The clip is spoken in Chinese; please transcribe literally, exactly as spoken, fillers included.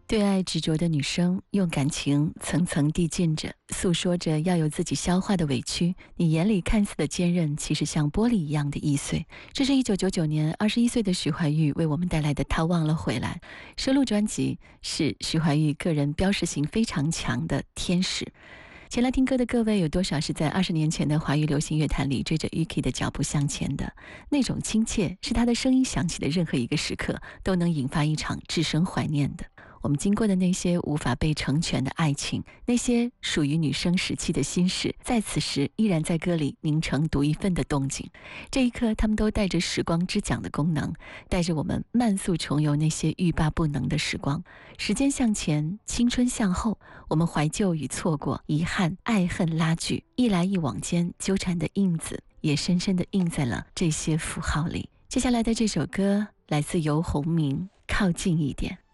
对爱执着的女生，用感情层层递进着，诉说着要有自己消化的委屈。你眼里看似的坚韧，其实像玻璃一样的易碎。这是一九九九年二十一岁的徐怀钰为我们带来的《他忘了回来》。收录专辑是徐怀钰个人标识性非常强的《天使》。前来听歌的各位，有多少是在二十年前的华语流行乐坛里追着 Yuki 的脚步向前的？那种亲切，是他的声音响起的任何一个时刻，都能引发一场至深怀念的。我们经过的那些无法被成全的爱情，那些属于女生时期的心事，在此时依然在歌里凝成独一份的动静。这一刻，他们都带着时光之桨的功能，带着我们慢速重游那些欲罢不能的时光。时间向前，青春向后，我们怀旧与错过，遗憾、爱恨拉锯，一来一往间纠缠的印子，也深深地印在了这些符号里。接下来的这首歌来自游鸿明，靠近一点。